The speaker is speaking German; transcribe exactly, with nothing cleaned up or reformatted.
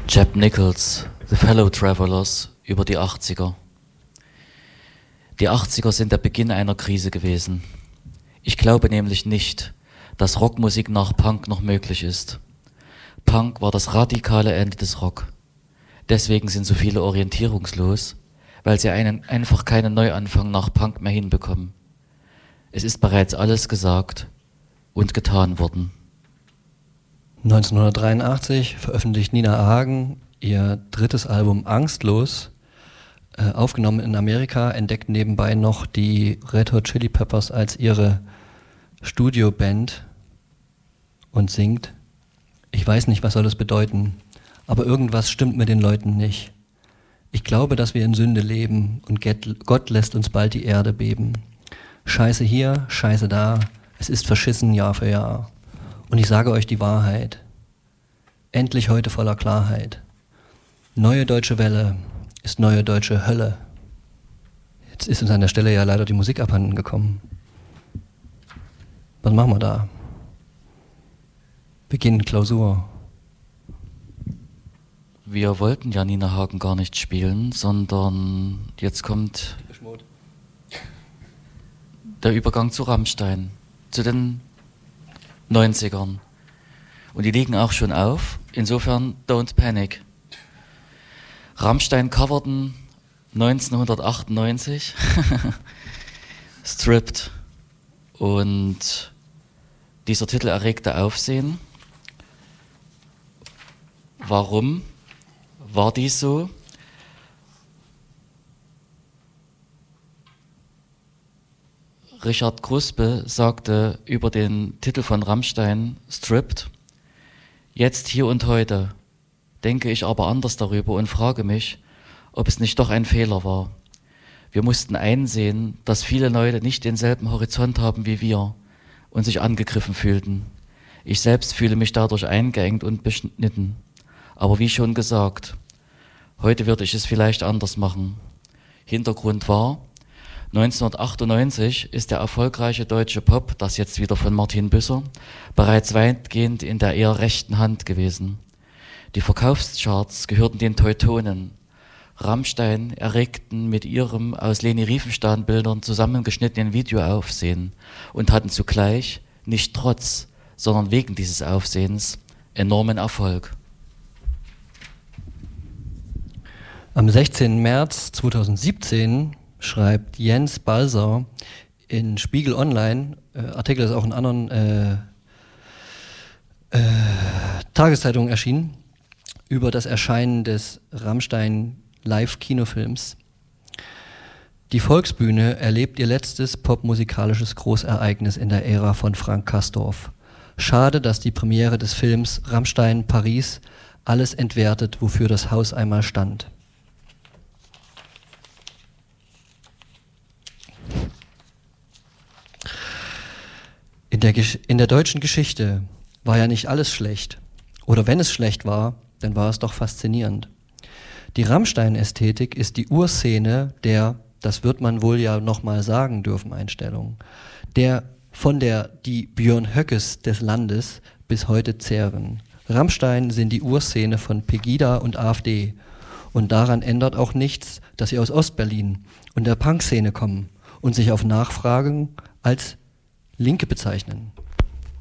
Jeb Nichols, The Fellow Travelers, über die achtziger. Die achtziger sind der Beginn einer Krise gewesen. Ich glaube nämlich nicht, dass Rockmusik nach Punk noch möglich ist. Punk war das radikale Ende des Rock. Deswegen sind so viele orientierungslos, weil sie einen, einfach keinen Neuanfang nach Punk mehr hinbekommen. Es ist bereits alles gesagt und getan worden. neunzehnhundertdreiundachtzig veröffentlicht Nina Hagen ihr drittes Album Angstlos, äh, aufgenommen in Amerika, entdeckt nebenbei noch die Red Hot Chili Peppers als ihre Studioband und singt: Ich weiß nicht, was soll das bedeuten, aber irgendwas stimmt mit den Leuten nicht. Ich glaube, dass wir in Sünde leben und Gott lässt uns bald die Erde beben. Scheiße hier, Scheiße da, es ist verschissen Jahr für Jahr. Und ich sage euch die Wahrheit. Endlich heute voller Klarheit. Neue deutsche Welle ist neue deutsche Hölle. Jetzt ist uns an der Stelle ja leider die Musik abhanden gekommen. Was machen wir da? Beginn Klausur. Wir wollten ja Nina Hagen gar nicht spielen, sondern jetzt kommt der Übergang zu Rammstein, zu den neunzigern. Und die liegen auch schon auf, insofern don't panic. Rammstein coverten neunzehnhundertachtundneunzig Stripped, und dieser Titel erregte Aufsehen. Warum war dies so? Richard Kruspe sagte über den Titel von Rammstein, Stripped: Jetzt, hier und heute denke ich aber anders darüber und frage mich, ob es nicht doch ein Fehler war. Wir mussten einsehen, dass viele Leute nicht denselben Horizont haben wie wir und sich angegriffen fühlten. Ich selbst fühle mich dadurch eingeengt und beschnitten. Aber wie schon gesagt, heute würde ich es vielleicht anders machen. Hintergrund war: neunzehnhundertachtundneunzig ist der erfolgreiche deutsche Pop, das jetzt wieder von Martin Büsser, bereits weitgehend in der eher rechten Hand gewesen. Die Verkaufscharts gehörten den Teutonen. Rammstein erregten mit ihrem aus Leni Riefenstahl-Bildern zusammengeschnittenen Video Aufsehen und hatten zugleich, nicht trotz, sondern wegen dieses Aufsehens, enormen Erfolg. Am sechzehnten März zweitausendsiebzehn schreibt Jens Balser in Spiegel Online, äh, Artikel ist auch in anderen äh, äh, Tageszeitungen erschienen, über das Erscheinen des Rammstein Live-Kinofilms. Die Volksbühne erlebt ihr letztes popmusikalisches Großereignis in der Ära von Frank Castorf. Schade, dass die Premiere des Films Rammstein Paris alles entwertet, wofür das Haus einmal stand. In der, in der deutschen Geschichte war ja nicht alles schlecht. Oder wenn es schlecht war, dann war es doch faszinierend. Die Rammstein-Ästhetik ist die Urszene der, das wird man wohl ja nochmal sagen dürfen, Einstellung, der von der die Björn Höckes des Landes bis heute zehren. Rammstein sind die Urszene von Pegida und AfD. Und daran ändert auch nichts, dass sie aus Ostberlin und der Punkszene kommen und sich auf Nachfragen als Linke bezeichnen.